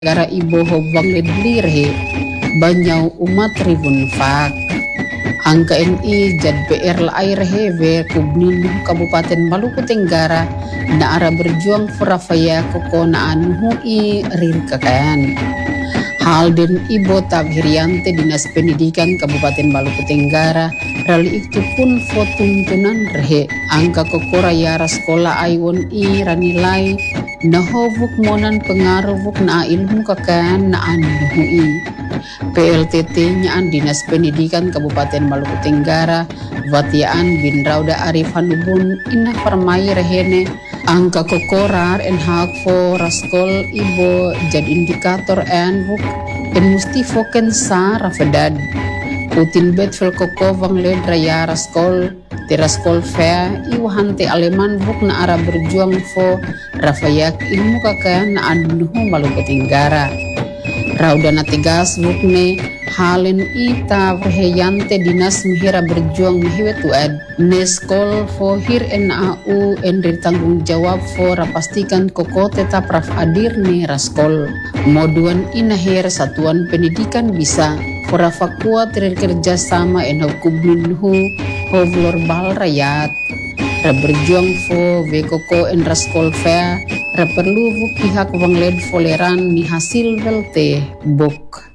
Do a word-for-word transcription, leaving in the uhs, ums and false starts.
Gara ibo hobang ledlirhe banyau umat ribun fak. Angka N I jad P R la air heve kubnilu Kabupaten Maluku Tenggara na ara berjuang furafaya koko na anuhu i rirkakan. Hal den Ibo Tabhiriante Dinas Pendidikan Kabupaten Maluku Tenggara rali itu pun fotuntunan rehe angka kokora yara sekolah aiwon i ranilai nahovuk monan pengaruvuk na ilmu kakan na anuhu i. P L T T-nyaan Dinas Pendidikan Kabupaten Maluku Tenggara Vatiaan bin Rauda Arif Hanubun ina permai rehene angka kokorar en hak fo raskol ibo jad indikator en vuk en musti foken sa rafedad putin bet fel koko vang led raya raskol tiraskol fea iwahante aleman vuk na ara berjuang fo rafayak ilmu kakan na anuhu Maluku Tenggara. Raudana tegas bukne halen ita verheyante dinas mihira berjuang mihiwe tuad neskol fohir en au en tanggung jawab for pastikan koko tetap raf adir ne raskol moduan inahir satuan pendidikan bisa fora fakua kerja sama en hukum minhu hovlor bal rakyat ra berjuang fo vekoko en raskol fea ra perlu pihak wangled foleran ni hasil velte bok.